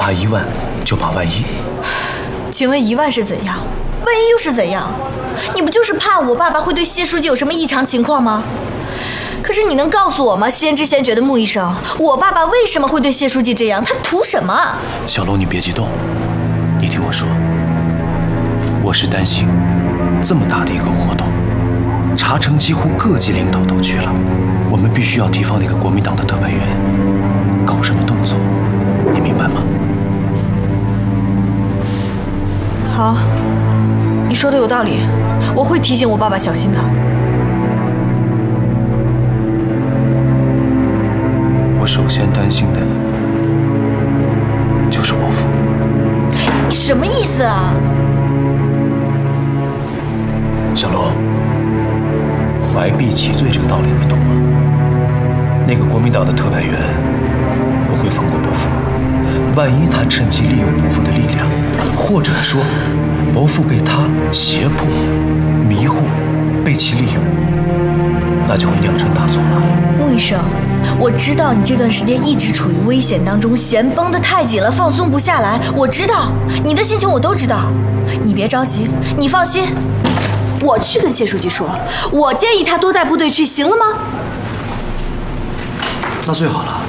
怕1万，就怕万一。 请问1万是怎样？万一又是怎样？你不就是怕我爸爸会对谢书记有什么异常情况吗？可是你能告诉我吗？先知先觉的穆医生，我爸爸为什么会对谢书记这样？他图什么？ 小龙，你别激动，你听我说，我是担心这么大的一个活动，茶城几乎各级领导都去了，我们必须要提防那个国民党的特派员搞什么动作，你明白吗？ 好，你说的有道理，我会提醒我爸爸小心的。 我首先担心的就是伯父。 你什么意思啊？ 小龙，怀璧其罪这个道理你懂吗？那个国民党的特派员不会放过伯父，万一他趁机利用伯父的力量，或者说伯父被他胁迫、迷惑、被其利用，那就会酿成大错了。 穆医生，我知道你这段时间一直处于危险当中，弦绷得太紧了，放松不下来。我知道你的心情，我都知道。你别着急，你放心，我去跟谢书记说，我建议他多带部队去，行了吗？ 那最好了。